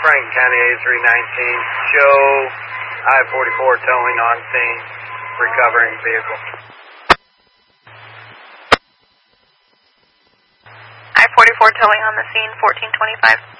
Franklin County A319. Show I-44 towing on scene, recovering vehicle. I-44 towing on the scene, 1425.